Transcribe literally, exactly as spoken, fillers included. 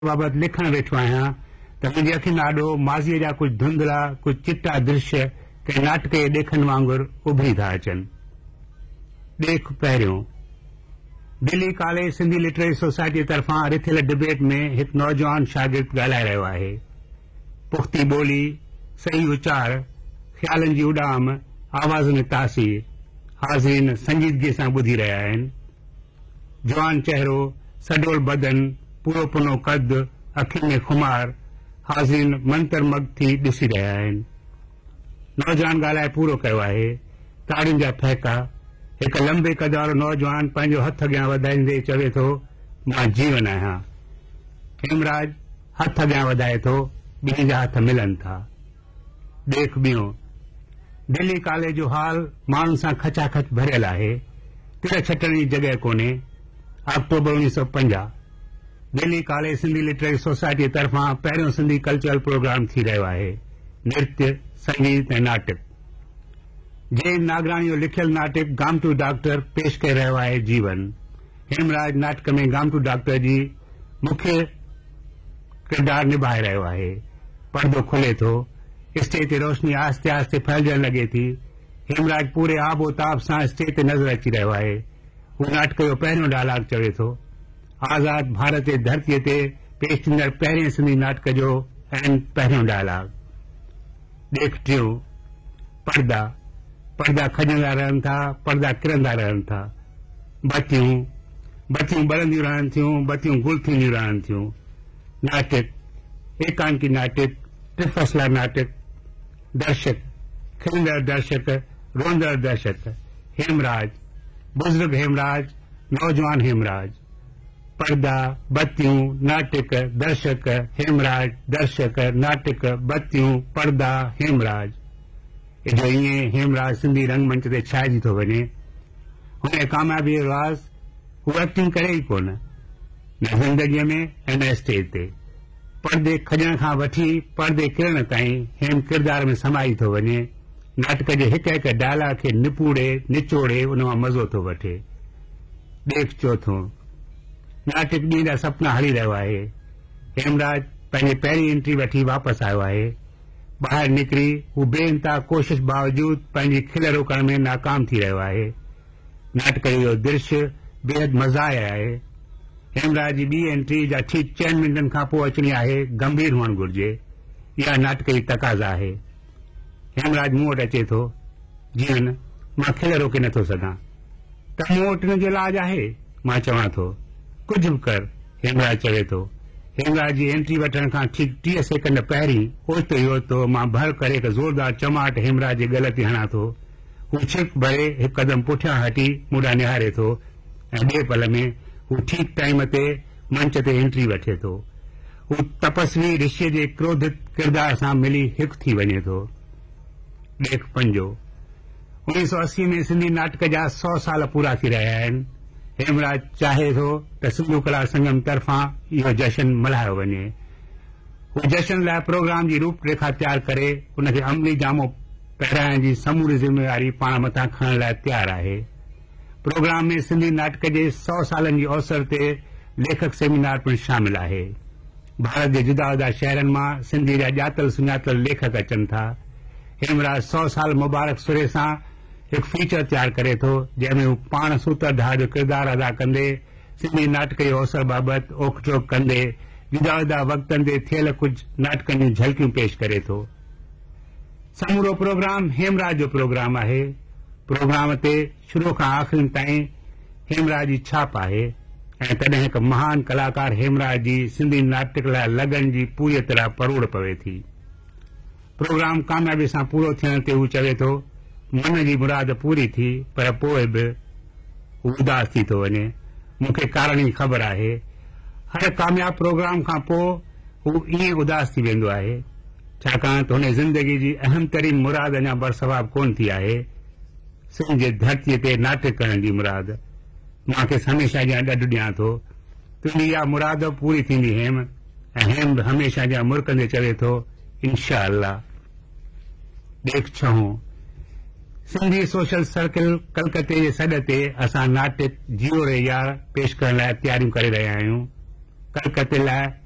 बाबति लिखण वेठो आहियां त मुंहिंजी अखियुनि आॾो माज़ीअ जा कुझु धुंधला कुझु चिटा दृश्य कंहिं नाटक जे ॾेखनि वांगुरु उभरी था अचनि। ॾेख पहिरियों, Delhi college Sindhi literary society तरफ़ां रिथियल डिबेट में हिकु नौजवान शागिर्द ॻाल्हाए रहियो आहे। पुख़्ती ॿोली, सही उचार, ख़्यालनि जी उॾाम, आवाज़ में तासीर, हाज़रीन संजीदगीअ सां ॿुधी रहिया आहिनि। जवान चहिरो, सडोल बदन, पूरो पुनो कद, अखियुनि में खुमार, हाज़रीन मंतर मग थी ॾिसी रहिया आहिनि। नौजवान ॻाल्हाए पूरो कयो आहे। ताड़ियुनि जा फहिका। हिकु लंबे कद वारो नौजवान पंहिंजो हथ अॻियां वधाईंदे चवे थो, मां जीवन आहियां। हेमराज हथ अॻियां वधाए थो, ॿिन्ही जा हथ मिलनि था। ॾेख ॿियो, दिल्ली कॉलेज जो हाल माण्हुनि सां खचाखच भरियल आहे। तिर छटण जी जॻह कोन्हे। अक्टूबर उणिवीह सौ पंजाह Delhi college Sindhi literary society तरफ़ां पहिरियों सिंधी कल्चरल प्रोग्राम थी रहियो आहे। नृत्य, संगीत ऐं नाटक। जय नागराणी जो लिखियल नाटक गामटू डॉक्टर पेश करे रहियो आहे जीवन। हेमराज नाटक में गामटू डॉक्टर जी मुख्य किरदारु निभाए रहियो आहे। पर्दो खुले थो, स्टेज ते रोशनी आस्ते आस्ते फैलजण लॻे थी। हेमराज पूरे आबो ताब सां स्टेज ते नज़र अची रहियो आहे। हू नाटक जो पहिरियों डायलॉग चवे थो। आज़ाद भारत जे धरतीअ ते पेश थींदड़ पहिरें सिंधी नाटक जो ऐं पहिरियों डायलॉग। ॾेख टियों, पर्दा। पर्दा खजंदा रहनि था, पर्दा किरंदा रहनि था। बतियूं बतियूं ॿरंदियूं रहनि थियूं, बतियूं गुल थींदियूं रहनि थियूं। नाटक, एकांकी नाटक, टिफसला नाटक। दर्शक, खिलंदड़ दर्शक, रोंदड़ दर्शक। हेमराज, बुजुर्ग हेमराज, नौजवान हेमराज। पर्दा, बतियूं, नाटक, दर्शक, हेमराज, दर्शक, नाटक, बतियूं, पर्दा, हेमराज। जो ईअं हेमराज सिंधी रंगमंच ते छाइजी थो वञे। हुन कामयाबी जो राज़, हू एक्टिंग करे ई कोन, न ज़िंदगीअ में ऐं न स्टेज ते। पर्दे खजण खां वठी पर्दे किरण ताईं हेम किरदार में समाई थो वञे। नाटक जे हिक हिक डायलॉग खे निपूड़े निचोड़े उन मां मज़ो थो वठे। ॾेख चोथों, नाटक ॾींहं जा सपना हली रहियो आहे। हेमराज पंहिंजी पहिरीं एंट्री वठी वापसि आयो आहे। ॿाहिरि निकिरी हू बेइंतहा कोशिश बावजूद पंहिंजी खिल रोकण में नाकाम थी रहियो आहे। नाटक जो दृश्य बेहद मज़ाए आहे। हेमराज जी ॿी एंट्री जा ठीक चइनि मिंटनि खां पोइ अचणी आहे, गंभीर हुअणु घुर्जे। इहा नाटक जी तक़ाज़ा आहे। हेमराज मूं वटि अचे थो, जीवन मां खिल रोके नथो सघां। त मूं वटि हिन जो इलाज आहे, मां चवां थो। कुझु बि कर, हेमराज चवे थो। हेमराज जी एंट्री वठण खां ठीक टीह सेकंड पहिरीं ओचितो ई ओचितो मां भर करे हिकु ज़ोरदार चमाट हेमराज जे गल ते हणां थो। हू छिक भरे हिकु कदम पुठियां हटी मूंॾां निहारे थो ऐं ॿिए पल में हू ठीक टाइम ते मंच ते एंट्री वठे थो। हू तपस्वी ऋषि जे क्रोधित किरदार सां मिली हिकु थी वञे थो। ॾेख पंजो, उणिवीह सौ असी में सिंधी नाटक जा सौ साल पूरा थी रहिया आहिनि। हेमराज चाहे थो त सिंधू कला संगम तरफ़ां इहो जश्न मल्हायो वञे। हू जश्न लाइ प्रोग्राम जी रूपरेखा तयारु करे उनखे अमली जामो पहिराइण जी समूरी ज़िम्मेवारी पाण मथां खणण लाइ तयारु आहे। प्रोग्राम में सिंधी नाटक जे सौ सालनि जी अवसर ते लेखक सेमिनार पिणु शामिल आहे। भारत जे जुदा जुदा शहरनि मां सिंधी जा ॼातल सुञातल लेखक अचनि था। हेमराज सौ साल मुबारक सुरे सां हिकु फीचर तयारु करे थो, जंहिंमें हू पाण सूत्रधार जो किरदारु अदा कंदे सिंधी नाटक जो अवसर बाबति ओक टोक कंदे जुदा जुदा वक़्तनि ते थियल कुझु नाटकनि जूं झलकियूं पेश करे थो। समूरो प्रोग्राम हेमराज जो प्रोग्राम आहे। प्रोग्राम ते शुरू खां आख़िरी ताईं हेमराज जी छाप आहे ऐं तॾहिं हिकु महान कलाकार हेमराज जी सिंधी नाटक लाइ लगन जी पूरी तरह परोड़ पवे थी। प्रोग्राम कामयाबी सां पूरो थियण ते हू चवे थो, मन जी मुराद पूरी थी, पर पोइ बि हू उदास थी थो वञे। मूंखे कारण जी ख़बर आहे। हर कामयाब प्रोग्राम खां पोइ हू ईअं उदास थी वेंदो आहे, छाकाणि त हुन ज़िंदगी जी अहम तरीन मुराद अञा बरसवाब कोन थी आहे। सिंध जे धरतीअ ते नाटक करण जी मुराद। मां खेसि हमेशह जा ॾढ ॾियां थो, तुंहिंजी इहा मुराद पूरी थींदी हेम। ऐं हेम बि हमेशह जा मुरकंदे चवे थो, इनशा अल्लाह। ॾेख छहों, सिंधी सोशल सर्किल कलकते जे सॾ ते असां नाटक जियो रे यार पेश करण लाइ तयारियूं करे रहिया आहियूं। कलकते लाइ